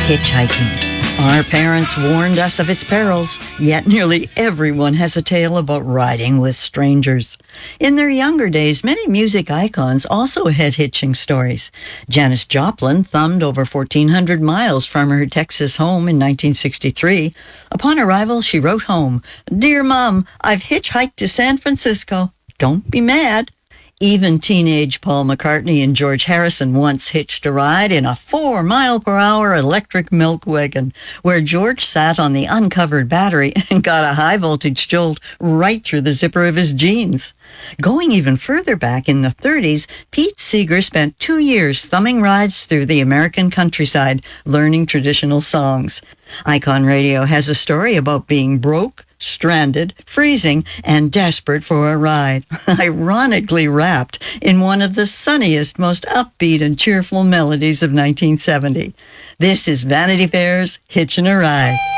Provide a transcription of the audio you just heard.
Hitchhiking. Our parents warned us of its perils, yet nearly everyone has a tale about riding with strangers. In their younger days, many music icons also had hitching stories. Janis Joplin thumbed over 1,400 miles from her Texas home in 1963. Upon arrival, she wrote home, "Dear Mom, I've hitchhiked to San Francisco. Don't be mad." Even teenage Paul McCartney and George Harrison once hitched a ride in a 4-mile-per-hour electric milk wagon, where George sat on the uncovered battery and got a high-voltage jolt right through the zipper of his jeans. Going even further back in the 30s, Pete Seeger spent 2 years thumbing rides through the American countryside, learning traditional songs. Icon Radio has a story about being broke, stranded, freezing, and desperate for a ride, ironically wrapped in one of the sunniest, most upbeat and cheerful melodies of 1970. This is Vanity Fair's Hitchin' a Ride.